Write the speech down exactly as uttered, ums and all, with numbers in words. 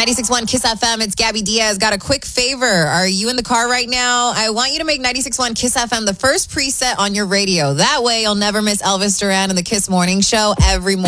ninety-six point one Kiss F M, it's Gabby Diaz. Got a quick favor. Are you in the car right now? I want you to make ninety-six point one Kiss F M the first preset on your radio. That way you'll never miss Elvis Duran and the Kiss Morning Show every morning.